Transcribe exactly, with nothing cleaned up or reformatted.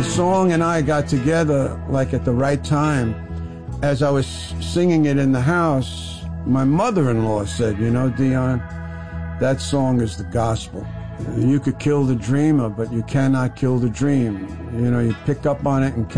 song and I got together like at the right time. As I was singing it in the house, my mother-in-law said, you know, Dion, that song is the gospel. You could kill the dreamer, but you cannot kill the dream. You know, you pick up on it and